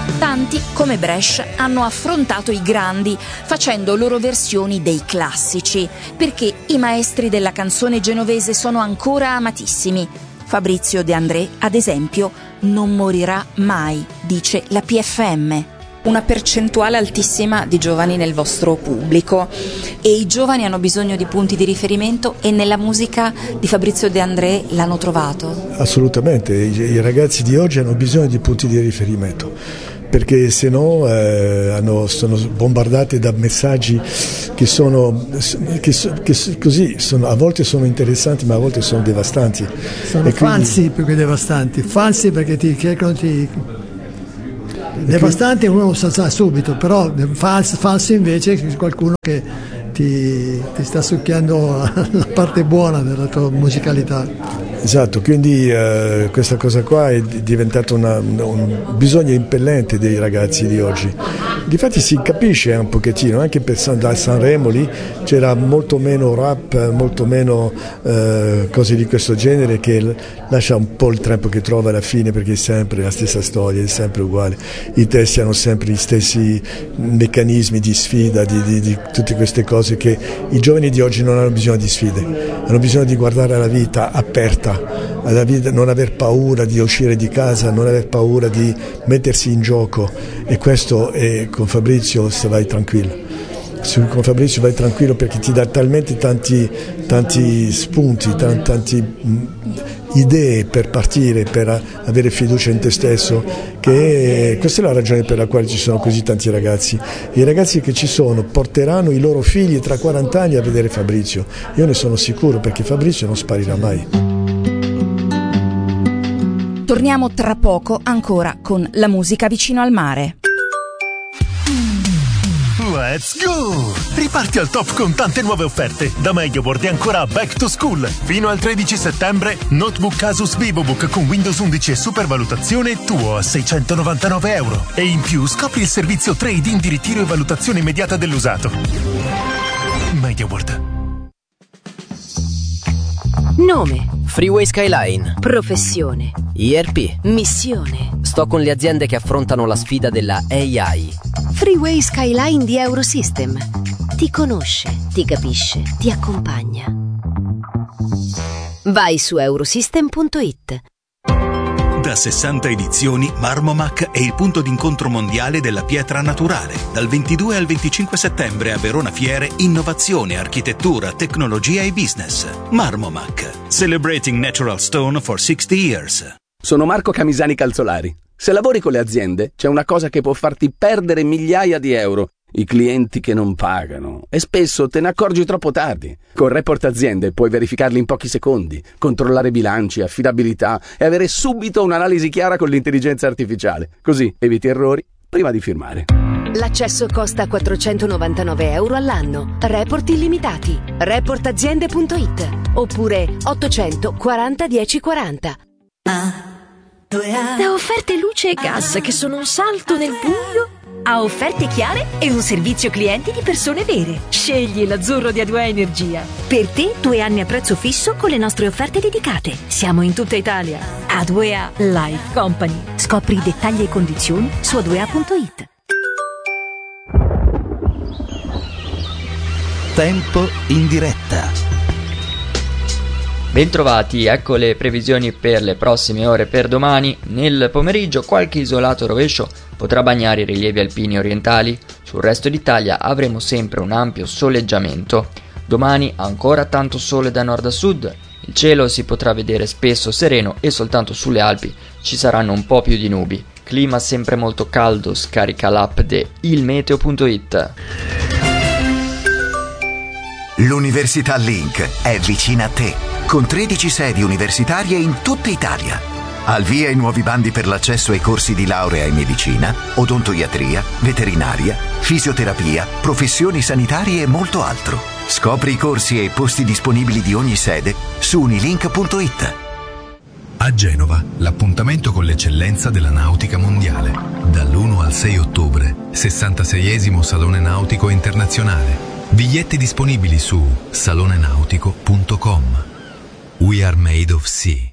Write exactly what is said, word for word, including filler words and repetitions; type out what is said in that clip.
Tanti, come Bresch, hanno affrontato i grandi, facendo loro versioni dei classici, perché i maestri della canzone genovese sono ancora amatissimi. Fabrizio De André, ad esempio, non morirà mai, dice la P F M. Una percentuale altissima di giovani nel vostro pubblico, e i giovani hanno bisogno di punti di riferimento, e nella musica di Fabrizio De André l'hanno trovato? Assolutamente, i, i ragazzi di oggi hanno bisogno di punti di riferimento, perché se no eh, hanno, sono bombardate da messaggi che sono che, che così sono, a volte sono interessanti, ma a volte sono devastanti. Sono falsi quindi... più che devastanti, falsi perché ti cercano di... Devastante uno lo sa subito, però falsi, falsi invece è qualcuno che ti, ti sta succhiando la parte buona della tua musicalità. Esatto, quindi uh, questa cosa qua è diventata una, un bisogno impellente dei ragazzi di oggi. Difatti si capisce un pochettino, anche per San, da Sanremo lì c'era molto meno rap, molto meno uh, cose di questo genere, che lascia un po' il tempo che trova alla fine, perché è sempre la stessa storia, è sempre uguale. I testi hanno sempre gli stessi meccanismi di sfida, di, di, di tutte queste cose che i giovani di oggi non hanno bisogno di sfide, hanno bisogno di guardare alla vita aperta, alla vita, non aver paura di uscire di casa, non aver paura di mettersi in gioco, e questo è, con Fabrizio se vai tranquillo. Con Fabrizio vai tranquillo perché ti dà talmente tanti, tanti spunti, tanti, tanti mh, idee per partire, per avere fiducia in te stesso, che questa è la ragione per la quale ci sono così tanti ragazzi. I ragazzi che ci sono porteranno i loro figli tra quaranta anni a vedere Fabrizio, io ne sono sicuro, perché Fabrizio non sparirà mai. Torniamo tra poco ancora con la musica vicino al mare. Let's go! Riparti al top con tante nuove offerte. Da MediaWorld è ancora Back to School. Fino al tredici settembre, notebook Asus VivoBook con Windows undici e supervalutazione tuo a seicentonovantanove euro. E in più scopri il servizio trade-in di ritiro e valutazione immediata dell'usato. MediaWorld. Nome: Freeway Skyline. professione: I R P. missione: Sto con le aziende che affrontano la sfida della A I. Freeway Skyline di Eurosystem. Ti conosce, ti capisce, ti accompagna. Vai su eurosystem punto it. Da sessanta edizioni, Marmomac è il punto d'incontro mondiale della pietra naturale. Dal ventidue al venticinque settembre a Verona Fiere, innovazione, architettura, tecnologia e business. Marmomac, celebrating natural stone for sixty years. Sono Marco Camisani Calzolari. Se lavori con le aziende, c'è una cosa che può farti perdere migliaia di euro: i clienti che non pagano, e spesso te ne accorgi troppo tardi. Con Report Aziende puoi verificarli in pochi secondi, controllare bilanci, affidabilità e avere subito un'analisi chiara con l'intelligenza artificiale. Così eviti errori prima di firmare. L'accesso costa quattrocentonovantanove euro all'anno. Report illimitati. report aziende punto it oppure ottocento quaranta dieci quaranta. Da offerte luce e gas che sono un salto nel buio a offerte chiare e un servizio clienti di persone vere. Scegli l'azzurro di A due A Energia. Per te due anni a prezzo fisso con le nostre offerte dedicate. Siamo in tutta Italia. A due A Life Company. Scopri i dettagli e condizioni su a due a punto it. Tempo in diretta. Bentrovati, ecco le previsioni per le prossime ore. Per domani, nel pomeriggio, qualche isolato rovescio potrà bagnare i rilievi alpini orientali. Sul resto d'Italia avremo sempre un ampio soleggiamento. Domani ancora tanto sole da nord a sud, il cielo si potrà vedere spesso sereno e soltanto sulle Alpi ci saranno un po' più di nubi. Clima sempre molto caldo, scarica l'app di il meteo punto it. L'Università Link è vicina a te, con tredici sedi universitarie in tutta Italia. Al via i nuovi bandi per l'accesso ai corsi di laurea in medicina, odontoiatria, veterinaria, fisioterapia, professioni sanitarie e molto altro. Scopri i corsi e i posti disponibili di ogni sede su unilink punto it. A Genova, l'appuntamento con l'eccellenza della nautica mondiale. Dall'primo al sei ottobre, sessantaseiesimo Salone Nautico Internazionale. Biglietti disponibili su salone nautico punto com. We are made of sea.